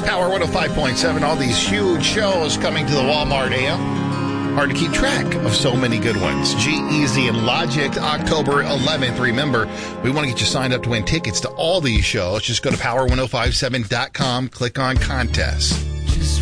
Power 105.7, all these huge shows coming to the Walmart AM. Hard to keep track of so many good ones. G-Eazy and Logic, October 11th. Remember, we want to get you signed up to win tickets to all these shows. Just go to power1057.com, click on contests.